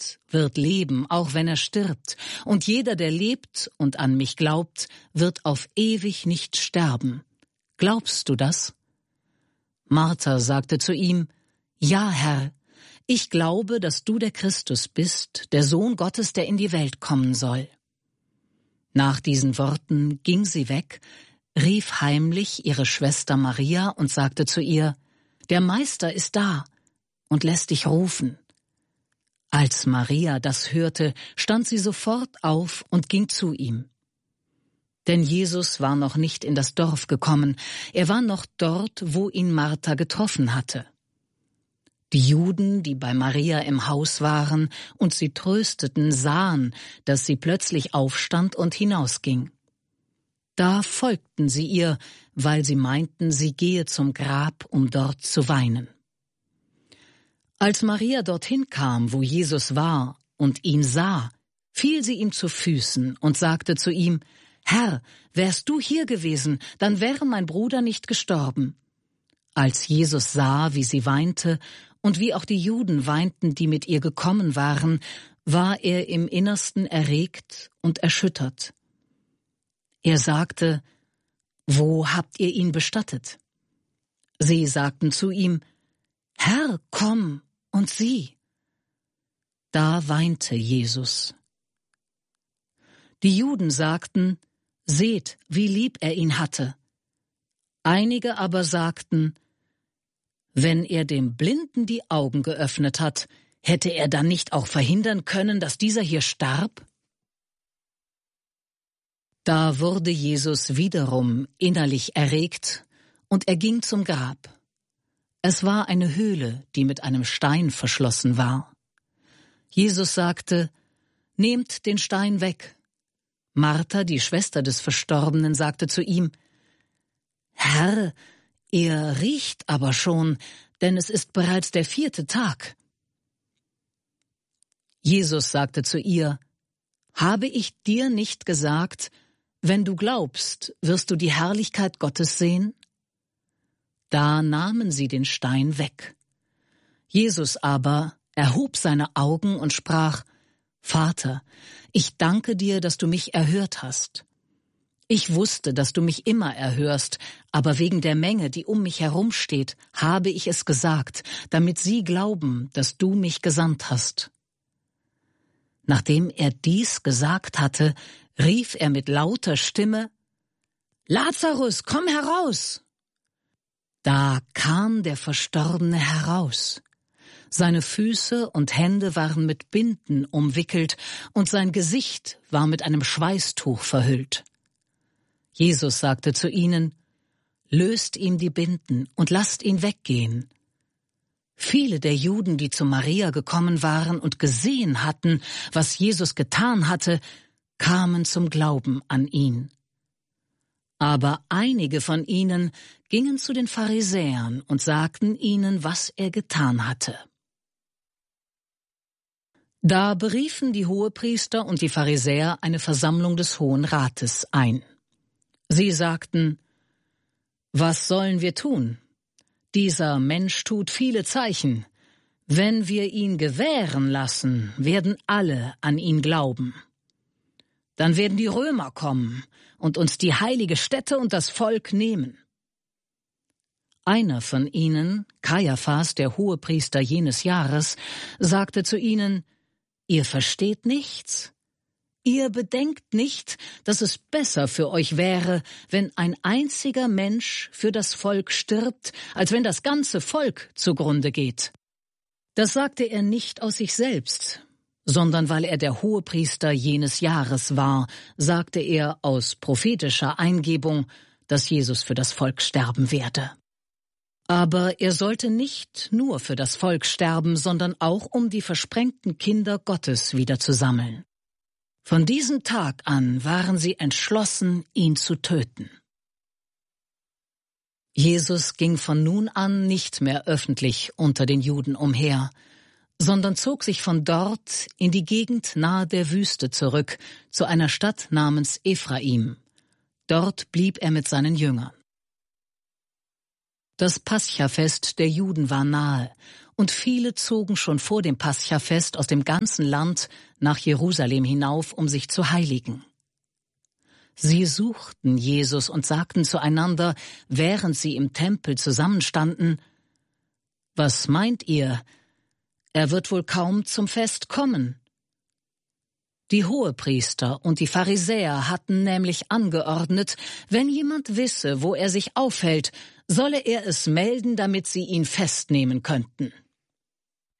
glaubt, wird leben, auch wenn er stirbt. Und jeder, der lebt und an mich glaubt, wird auf ewig nicht sterben. Glaubst du das? Martha sagte zu ihm: Ja, Herr, ich glaube, dass du der Christus bist, der Sohn Gottes, der in die Welt kommen soll. Nach diesen Worten ging sie weg, rief heimlich ihre Schwester Maria und sagte zu ihr: Der Meister ist da und lässt dich rufen. Als Maria das hörte, stand sie sofort auf und ging zu ihm. Denn Jesus war noch nicht in das Dorf gekommen, er war noch dort, wo ihn Martha getroffen hatte. Die Juden, die bei Maria im Haus waren und sie trösteten, sahen, dass sie plötzlich aufstand und hinausging. Da folgten sie ihr, weil sie meinten, sie gehe zum Grab, um dort zu weinen. Als Maria dorthin kam, wo Jesus war, und ihn sah, fiel sie ihm zu Füßen und sagte zu ihm: Herr, wärst du hier gewesen, dann wäre mein Bruder nicht gestorben. Als Jesus sah, wie sie weinte und wie auch die Juden weinten, die mit ihr gekommen waren, war er im Innersten erregt und erschüttert. Er sagte: Wo habt ihr ihn bestattet? Sie sagten zu ihm: Herr, komm und sieh. Da weinte Jesus. Die Juden sagten: Seht, wie lieb er ihn hatte. Einige aber sagten: Wenn er dem Blinden die Augen geöffnet hat, hätte er dann nicht auch verhindern können, dass dieser hier starb? Da wurde Jesus wiederum innerlich erregt, und er ging zum Grab. Es war eine Höhle, die mit einem Stein verschlossen war. Jesus sagte: Nehmt den Stein weg. Martha, die Schwester des Verstorbenen, sagte zu ihm: Herr, er riecht aber schon, denn es ist bereits der 4. Tag. Jesus sagte zu ihr: Habe ich dir nicht gesagt, wenn du glaubst, wirst du die Herrlichkeit Gottes sehen? Da nahmen sie den Stein weg. Jesus aber erhob seine Augen und sprach: Vater, ich danke dir, dass du mich erhört hast. Ich wusste, dass du mich immer erhörst, aber wegen der Menge, die um mich herum steht, habe ich es gesagt, damit sie glauben, dass du mich gesandt hast. Nachdem er dies gesagt hatte, rief er mit lauter Stimme: Lazarus, komm heraus! Da kam der Verstorbene heraus. Seine Füße und Hände waren mit Binden umwickelt und sein Gesicht war mit einem Schweißtuch verhüllt. Jesus sagte zu ihnen: Löst ihm die Binden und lasst ihn weggehen. Viele der Juden, die zu Maria gekommen waren und gesehen hatten, was Jesus getan hatte, kamen zum Glauben an ihn. Aber einige von ihnen gingen zu den Pharisäern und sagten ihnen, was er getan hatte. Da beriefen die Hohepriester und die Pharisäer eine Versammlung des Hohen Rates ein. Sie sagten: Was sollen wir tun? Dieser Mensch tut viele Zeichen. Wenn wir ihn gewähren lassen, werden alle an ihn glauben. Dann werden die Römer kommen und uns die heilige Stätte und das Volk nehmen. Einer von ihnen, Kajaphas, der Hohepriester jenes Jahres, sagte zu ihnen: Ihr versteht nichts? Ihr bedenkt nicht, dass es besser für euch wäre, wenn ein einziger Mensch für das Volk stirbt, als wenn das ganze Volk zugrunde geht. Das sagte er nicht aus sich selbst, sondern weil er der Hohepriester jenes Jahres war, sagte er aus prophetischer Eingebung, dass Jesus für das Volk sterben werde. Aber er sollte nicht nur für das Volk sterben, sondern auch um die versprengten Kinder Gottes wieder zu sammeln. Von diesem Tag an waren sie entschlossen, ihn zu töten. Jesus ging von nun an nicht mehr öffentlich unter den Juden umher, sondern zog sich von dort in die Gegend nahe der Wüste zurück, zu einer Stadt namens Ephraim. Dort blieb er mit seinen Jüngern. Das Paschafest der Juden war nahe, und viele zogen schon vor dem Paschafest aus dem ganzen Land nach Jerusalem hinauf, um sich zu heiligen. Sie suchten Jesus und sagten zueinander, während sie im Tempel zusammenstanden: »Was meint ihr? Er wird wohl kaum zum Fest kommen.« Die Hohepriester und die Pharisäer hatten nämlich angeordnet, wenn jemand wisse, wo er sich aufhält, solle er es melden, damit sie ihn festnehmen könnten.